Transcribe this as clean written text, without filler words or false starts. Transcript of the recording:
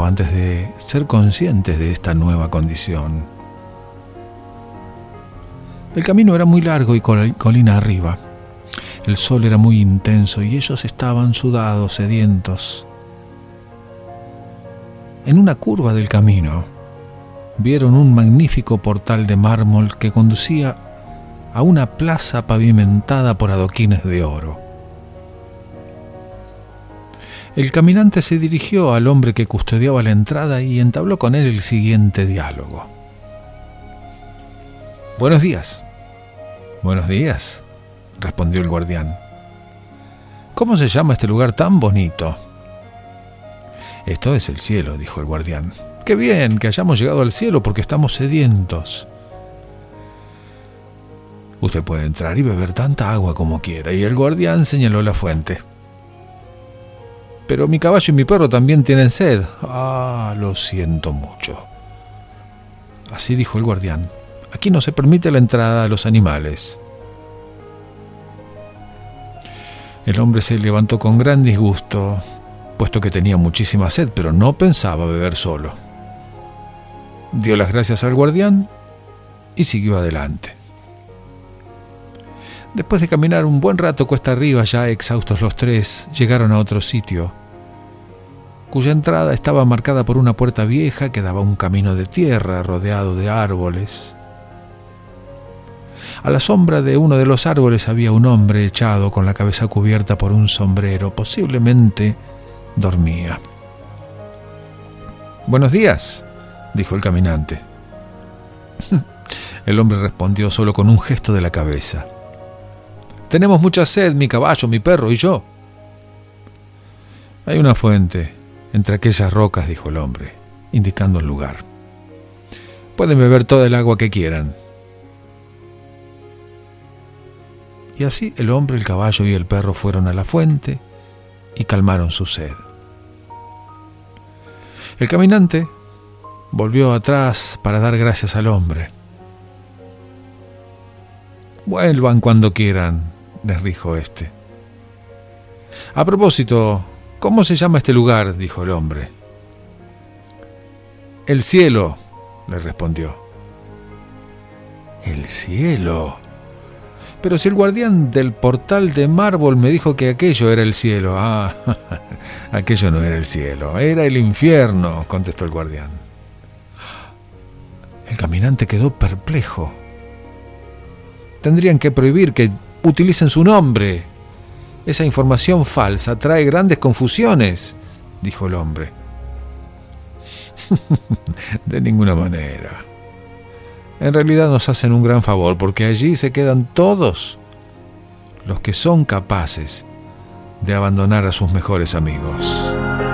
tiempo antes de ser conscientes de esta nueva condición. El camino era muy largo y colina arriba. El sol era muy intenso y ellos estaban sudados, sedientos. En una curva del camino vieron un magnífico portal de mármol que conducía a una plaza pavimentada por adoquines de oro. El caminante se dirigió al hombre que custodiaba la entrada y entabló con él el siguiente diálogo. «Buenos días». «Buenos días», respondió el guardián. «¿Cómo se llama este lugar tan bonito?» «Esto es el cielo», dijo el guardián. «Qué bien que hayamos llegado al cielo porque estamos sedientos». «Usted puede entrar y beber tanta agua como quiera», y el guardián señaló la fuente. «Pero mi caballo y mi perro también tienen sed». «Ah, lo siento mucho». Así dijo el guardián. «Aquí no se permite la entrada a los animales». El hombre se levantó con gran disgusto, puesto que tenía muchísima sed, pero no pensaba beber solo. Dio las gracias al guardián y siguió adelante. Después de caminar un buen rato cuesta arriba, ya exhaustos los tres, llegaron a otro sitio, cuya entrada estaba marcada por una puerta vieja que daba a un camino de tierra rodeado de árboles. A la sombra de uno de los árboles había un hombre echado con la cabeza cubierta por un sombrero. Posiblemente dormía. «Buenos días», dijo el caminante. El hombre respondió solo con un gesto de la cabeza. «Tenemos mucha sed, mi caballo, mi perro y yo». «Hay una fuente entre aquellas rocas», dijo el hombre, indicando el lugar. «Pueden beber toda el agua que quieran». Y así el hombre, el caballo y el perro fueron a la fuente y calmaron su sed. El caminante volvió atrás para dar gracias al hombre. «Vuelvan cuando quieran», les dijo este. «A propósito, ¿cómo se llama este lugar?», dijo el hombre. «El cielo», le respondió. «¿El cielo? Pero si el guardián del portal de mármol me dijo que aquello era el cielo». «Ah, aquello no era el cielo, era el infierno», contestó el guardián. El caminante quedó perplejo. «Tendrían que prohibir que utilicen su nombre. Esa información falsa trae grandes confusiones», dijo el hombre. «De ninguna manera. En realidad nos hacen un gran favor porque allí se quedan todos los que son capaces de abandonar a sus mejores amigos».